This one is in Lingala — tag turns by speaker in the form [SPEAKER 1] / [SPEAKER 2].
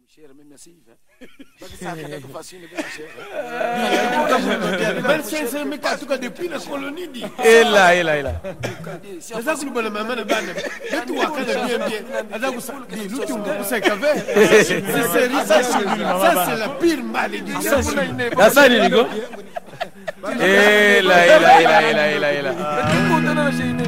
[SPEAKER 1] cher même merci parce que ça fait facile bien cher
[SPEAKER 2] ben c'est mais en tout cas depuis la colonie dit
[SPEAKER 3] et là
[SPEAKER 2] ça que nous le maman de bande et tout à bien azaku dit nous tout c'est café ça c'est la pire malédiction
[SPEAKER 3] ça ni nigo et là